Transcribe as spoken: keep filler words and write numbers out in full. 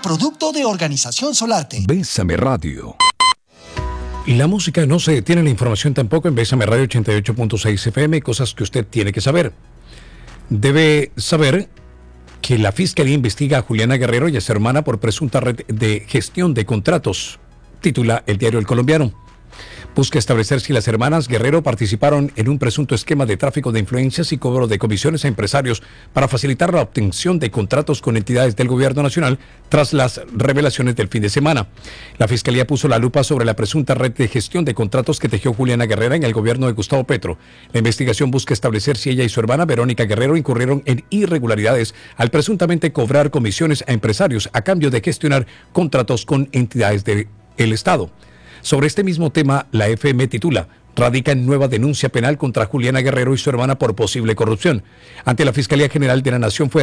producto de Organización Solarte. Bésame Radio. Y la música no se detiene, la información tampoco en Bésame Radio ochenta y ocho punto seis F M, cosas que usted tiene que saber. Debe saber que la Fiscalía investiga a Juliana Guerrero y a su hermana por presunta red de gestión de contratos, titula el diario El Colombiano. Busca establecer si las hermanas Guerrero participaron en un presunto esquema de tráfico de influencias y cobro de comisiones a empresarios para facilitar la obtención de contratos con entidades del gobierno nacional tras las revelaciones del fin de semana. La Fiscalía puso la lupa sobre la presunta red de gestión de contratos que tejió Juliana Guerrero en el gobierno de Gustavo Petro. La investigación busca establecer si ella y su hermana Verónica Guerrero incurrieron en irregularidades al presuntamente cobrar comisiones a empresarios a cambio de gestionar contratos con entidades del Estado. Sobre este mismo tema, la F M titula: radica en nueva denuncia penal contra Juliana Guerrero y su hermana por posible corrupción. Ante la Fiscalía General de la Nación fue